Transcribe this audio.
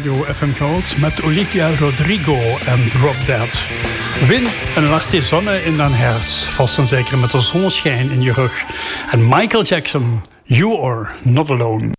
Radio FM Gold met Olivia Rodrigo en Drop Dead. Wind en laat die zonne in dan herz, vast en zeker met de zonneschijn in je rug. En Michael Jackson, You Are Not Alone.